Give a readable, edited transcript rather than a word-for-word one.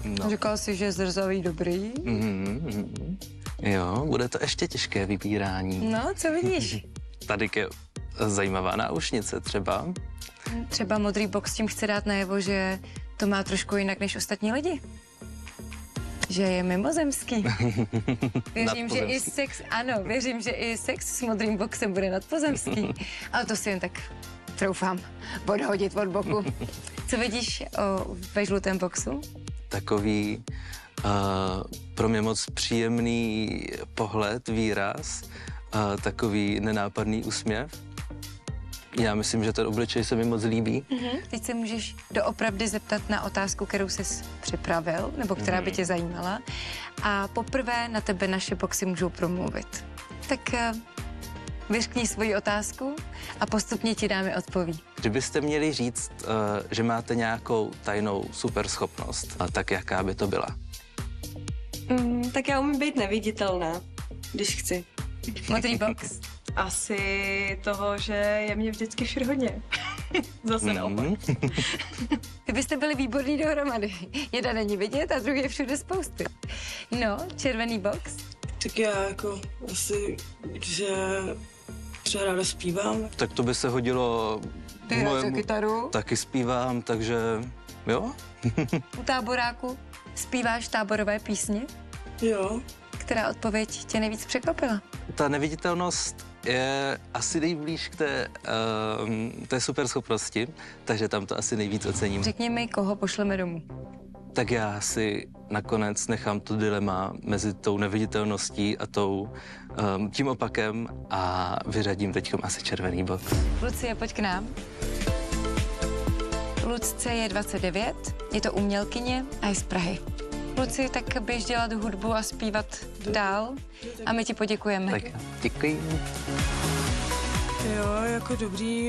No. Říkal jsi, že je zrzavý dobrý. Jo, bude to ještě těžké vybírání. No, co vidíš? Tady je zajímavá náušnice třeba. Třeba modrý box tím chce dát najevo, že to má trošku jinak než ostatní lidi. Že je mimozemský. Věřím, že i sex, ano, věřím, že i sex s modrým boxem bude nadpozemský. Ale to si jen tak troufám odhodit od boku. Co vidíš ve žlutém boxu? Takový pro mě moc příjemný pohled, výraz, takový nenápadný úsměv. Já myslím, že ten obličej se mi moc líbí. Teď se můžeš doopravdy zeptat na otázku, kterou jsi připravil, nebo která by tě zajímala. A poprvé na tebe naše boxy můžou promluvit. Tak vyřkni svoji otázku a postupně ti dáme odpoví. Kdybyste měli říct, že máte nějakou tajnou superschopnost, tak jaká by to byla? Tak já umím být neviditelná, když chci. Modrý box. Asi toho, že je mě vždycky všude hodně. Zase naopak. Vy byste byli výborní dohromady. Jeden není vidět a druhý je všude spousty. No, červený box. Tak já jako asi, že třeba ráda zpívám. Tak to by se hodilo. Ty hraješ kytaru. Taky zpívám, takže jo. U táboráku zpíváš táborové písně? Jo. Která odpověď tě nejvíc překvapila? Ta neviditelnost je asi nejblíž k té superschopnosti, takže tam to asi nejvíc ocením. Řekni mi, koho pošleme domů. Tak já si nakonec nechám to dilema mezi tou neviditelností a tím opakem a vyřadím teď asi červený box. Lucie, pojď k nám. Lucce je 29, je to umělkyně a je z Prahy. Luci, tak běž dělat hudbu a zpívat dál a my ti poděkujeme. Tak děkuji. Jo, jako dobrý,